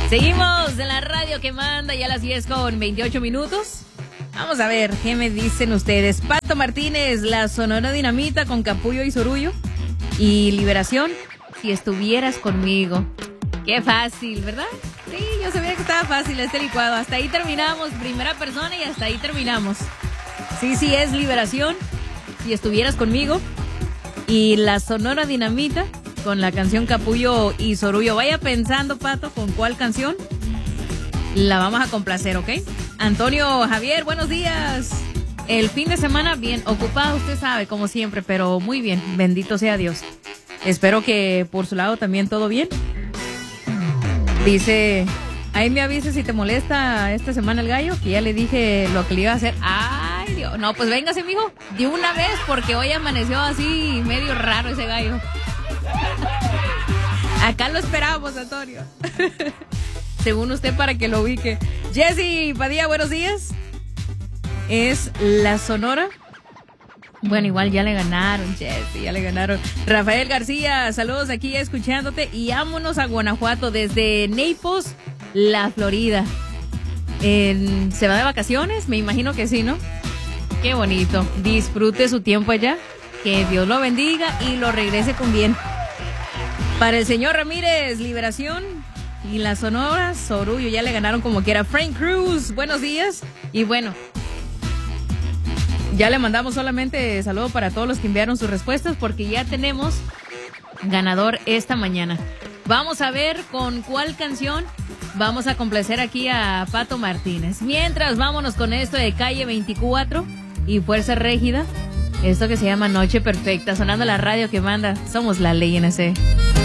Seguimos en la radio que manda, ya a las 10:28. Vamos a ver, ¿qué me dicen ustedes? Pato Martínez, la Sonora Dinamita con Capullo y Sorullo. Y Liberación, Si Estuvieras Conmigo. Qué fácil, ¿verdad? Sí, yo sabía que estaba fácil este licuado. Hasta ahí terminamos, primera persona, y hasta ahí terminamos. Sí, es Liberación, Si Estuvieras Conmigo. Y la Sonora Dinamita con la canción Capullo y Sorullo. Vaya pensando, Pato, con cuál canción la vamos a complacer, ¿ok? Antonio Javier, buenos días. El fin de semana bien ocupado, usted sabe, como siempre, pero muy bien, bendito sea Dios. Espero que por su lado también todo bien. Dice, ahí me avisa si te molesta esta semana el gallo, que ya le dije lo que le iba a hacer. Ay, Dios, no, pues véngase, mijo, de una vez, porque hoy amaneció así medio raro ese gallo. Acá lo esperamos, Antonio. Según usted, para que lo ubique. Jessy Padilla, buenos días. Es la Sonora. Bueno, igual ya le ganaron, Jessy, ya le ganaron. Rafael García, saludos aquí escuchándote. Y vámonos a Guanajuato desde Naples, la Florida. ¿Se va de vacaciones? Me imagino que sí, ¿no? Qué bonito. Disfrute su tiempo allá. Que Dios lo bendiga y lo regrese con bien. Para el señor Ramírez, Liberación. Y la Sonora, Sorullo, ya le ganaron como quiera. Frank Cruz, buenos días. Y bueno, ya le mandamos solamente saludo para todos los que enviaron sus respuestas, porque ya tenemos ganador esta mañana. Vamos a ver con cuál canción vamos a complacer aquí a Pato Martínez. Mientras, vámonos con esto de Calle 24 y Fuerza Régida. Esto que se llama Noche Perfecta, sonando la radio que manda. Somos la ley NC.